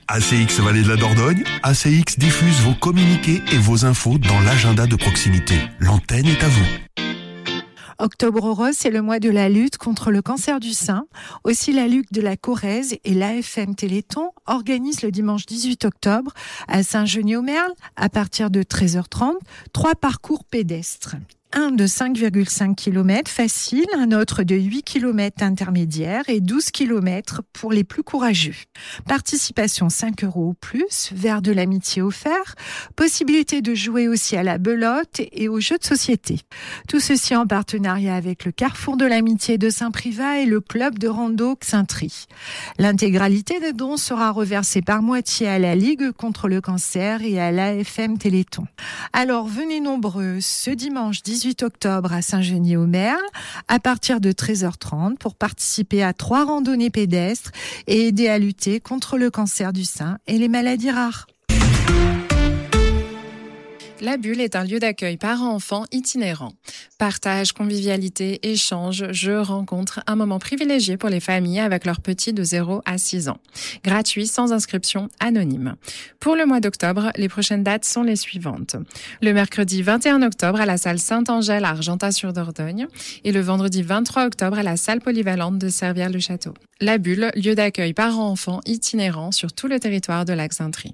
ACX Vallée de la Dordogne, ACX diffuse vos communiqués et vos infos dans l'agenda de proximité. L'antenne est à vous. Octobre Rose, c'est le mois de la lutte contre le cancer du sein. Aussi, la Luc de la Corrèze et l'AFM Téléthon organisent le dimanche 18 octobre à Saint-Genis-aux-Merles, à partir de 13h30, 3 parcours pédestres. Un de 5,5 km facile, un autre de 8 km intermédiaire et 12 km pour les plus courageux. Participation 5 € ou plus, verre de l'amitié offert, possibilité de jouer aussi à la belote et aux jeux de société. Tout ceci en partenariat avec le Carrefour de l'Amitié de Saint-Privat et le club de rando Xintry. L'intégralité des dons sera reversée par moitié à la Ligue contre le cancer et à l'AFM Téléthon. Alors venez nombreux ce dimanche 18 octobre à Saint-Genis-aux-Merles à partir de 13h30 pour participer à 3 randonnées pédestres et aider à lutter contre le cancer du sein et les maladies rares. La Bulle est un lieu d'accueil parents-enfants itinérant. Partage, convivialité, échange, jeux, rencontres, un moment privilégié pour les familles avec leurs petits de 0 à 6 ans. Gratuit, sans inscription, anonyme. Pour le mois d'octobre, les prochaines dates sont les suivantes. Le mercredi 21 octobre à la salle Saint-Angèle à Argentat-sur-Dordogne et le vendredi 23 octobre à la salle polyvalente de Servières-le-Château. La Bulle, lieu d'accueil parents-enfants itinérant sur tout le territoire de Xintry.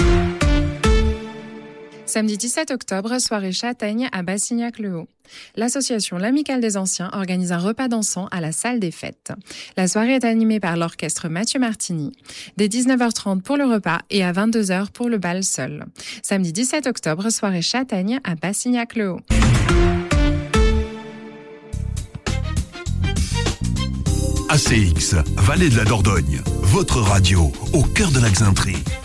Samedi 17 octobre, soirée châtaigne à Bassignac-le-Haut. L'association L'Amicale des Anciens organise un repas dansant à la salle des fêtes. La soirée est animée par l'orchestre Mathieu Martini. Dès 19h30 pour le repas et à 22h pour le bal seul. Samedi 17 octobre, soirée châtaigne à Bassignac-le-Haut. ACX, Vallée de la Dordogne, votre radio au cœur de Xintry.